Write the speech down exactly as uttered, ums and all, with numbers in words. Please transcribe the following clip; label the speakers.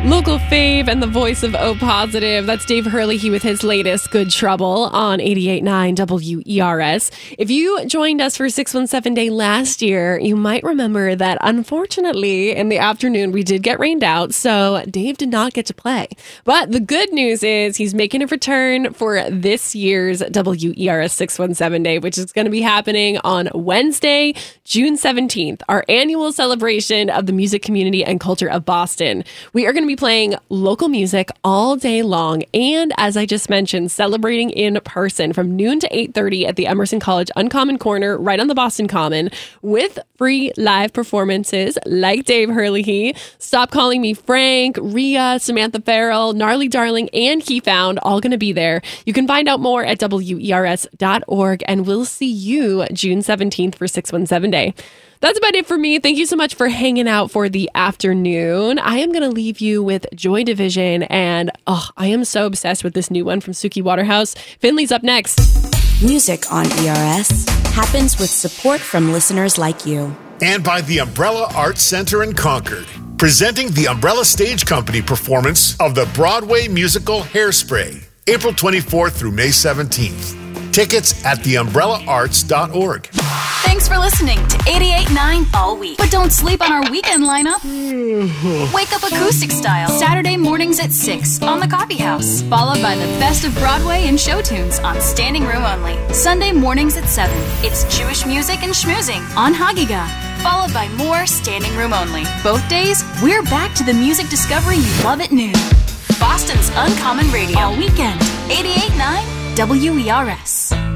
Speaker 1: Local fave and the voice of O Positive. That's Dave Hurley with his latest Good Trouble on eighty-eight point nine W E R S. If you joined us for six one seven Day last year, you might remember that unfortunately in the afternoon we did get rained out, so Dave did not get to play. But the good news is he's making a return for this year's W E R S six one seven Day, which is going to be happening on Wednesday, June seventeenth, our annual celebration of the music community and culture of Boston. We are going to be playing local music all day long, and as I just mentioned, celebrating in person from noon to eight thirty at the Emerson College Uncommon Corner right on the Boston Common with free live performances like Dave Hurley, Stop Calling Me Frank, Rhea, Samantha Farrell, Gnarly Darling, and Key Found, all going to be there. You can find out more at W E R S dot org, and we'll see you June seventeenth for six one seven Day. That's about it for me. Thank you so much for hanging out for the afternoon. I am going to leave you with Joy Division, and oh, I am so obsessed with this new one from Suki Waterhouse. Finley's up next.
Speaker 2: Music on E R S happens with support from listeners like you.
Speaker 3: And by the Umbrella Arts Center in Concord, presenting the Umbrella Stage Company performance of the Broadway musical Hairspray, April twenty-fourth through May seventeenth. Tickets at the umbrella arts dot org.
Speaker 4: Thanks for listening to eighty-eight point nine all week. But don't sleep on our weekend lineup. Wake up acoustic style Saturday mornings at six on the Coffee House, followed by the best of Broadway and show tunes on Standing Room Only. Sunday mornings at seven, it's Jewish music and schmoozing on Hagiga, followed by more Standing Room Only. Both days, we're back to the music discovery you love at noon. Boston's Uncommon Radio all weekend. eighty-eight point nine W E R S.